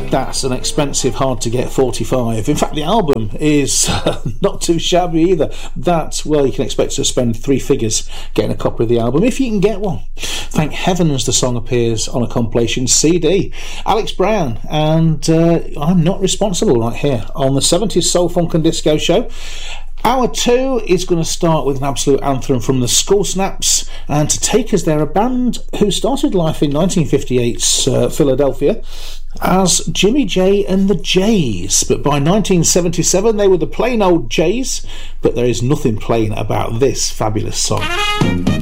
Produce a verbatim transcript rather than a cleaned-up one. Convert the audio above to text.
That's an expensive, hard-to-get forty-five. In fact, the album is uh, not too shabby either. That, well, you can expect to spend three figures getting a copy of the album, if you can get one. Thank heavens the song appears on a compilation C D. Alex Brown and uh, I'm Not Responsible right here on the seventies Soul, Funk and Disco Show. Hour two is going to start with an absolute anthem from the Skull Snaps, and to take us there, a band who started life in nineteen fifty-eight's uh, Philadelphia as Jimmy J and the Jays, but by nineteen seventy-seven they were the plain old Jays, but there is nothing plain about this fabulous song.